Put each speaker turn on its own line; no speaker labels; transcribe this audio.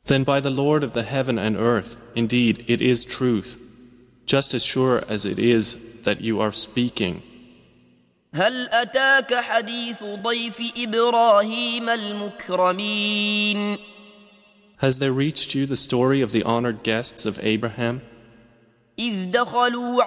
Then by the Lord of the heaven and earth, indeed it is truth, just as sure as it is that you are speaking.
هل أتاك حديث ضيف إبراهيم المكرمين
Has there reached you the story of the honored guests of Abraham?
إذ دخلوا